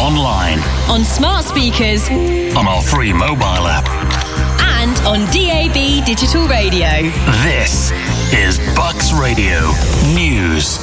online, on smart speakers, on our free mobile app, and on DAB digital radio. This is Bucks Radio News.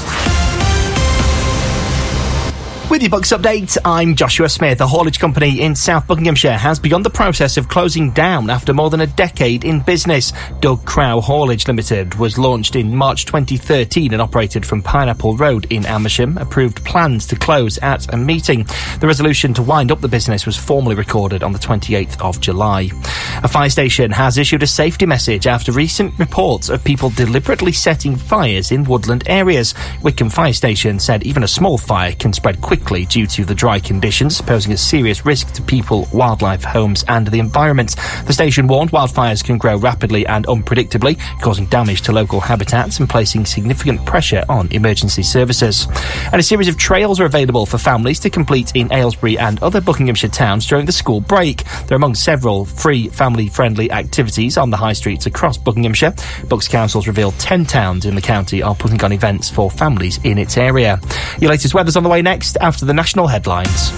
With your Bucks update, I'm Joshua Smith. A haulage company in South Buckinghamshire has begun the process of closing down after more than a decade in business. Doug Crow Haulage Limited was launched in March 2013 and operated from Pineapple Road in Amersham, approved plans to close at a meeting. The resolution to wind up the business was formally recorded on the 28th of July. A fire station has issued a safety message after recent reports of people deliberately setting fires in woodland areas. Wickham Fire Station said even a small fire can spread quickly due to the dry conditions, posing a serious risk to people, wildlife, homes and the environment. The station warned wildfires can grow rapidly and unpredictably, causing damage to local habitats and placing significant pressure on emergency services. And a series of trails are available for families to complete in Aylesbury and other Buckinghamshire towns during the school break. They're among several free family-friendly activities on the high streets across Buckinghamshire. Bucks Council's revealed 10 towns in the county are putting on events for families in its area. Your latest weather's on the way next, after the national headlines.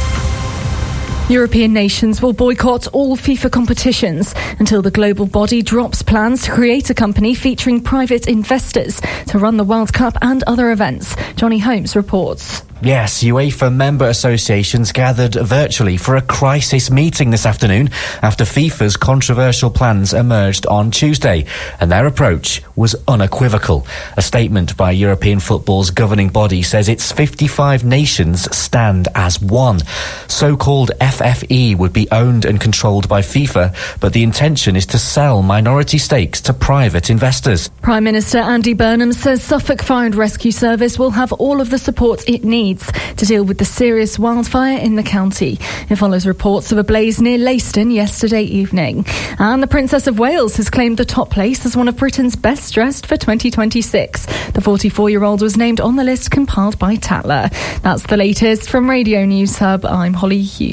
European nations will boycott all FIFA competitions until the global body drops plans to create a company featuring private investors to run the World Cup and other events. Johnny Holmes reports. Yes, UEFA member associations gathered virtually for a crisis meeting this afternoon after FIFA's controversial plans emerged on Tuesday, and their approach was unequivocal. A statement by European football's governing body says its 55 nations stand as one. So-called FFE would be owned and controlled by FIFA, but the intention is to sell minority stakes to private investors. Prime Minister Andy Burnham says Suffolk Fire and Rescue Service will have all of the support it needs to deal with the serious wildfire in the county. It follows reports of a blaze near Leiston yesterday evening. And the Princess of Wales has claimed the top place as one of Britain's best dressed for 2026. The 44-year-old was named on the list compiled by Tatler. That's the latest from Radio News Hub. I'm Holly Hughes.